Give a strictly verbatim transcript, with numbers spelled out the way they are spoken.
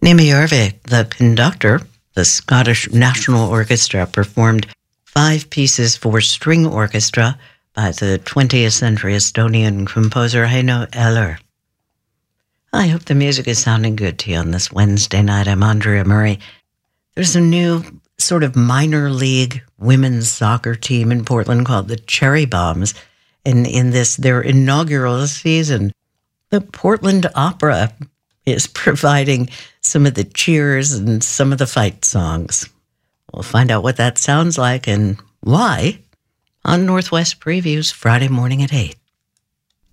Nimi Järvi, the conductor, the Scottish National Orchestra, performed five pieces for string orchestra by the twentieth century Estonian composer Heino Eller. I hope the music is sounding good to you on this Wednesday night. I'm Andrea Murray. There's a new sort of minor league women's soccer team in Portland called the Cherry Bombs. And in this, their inaugural season, the Portland Opera is providing some of the cheers and some of the fight songs. We'll find out what that sounds like and why on Northwest Previews Friday morning at eight.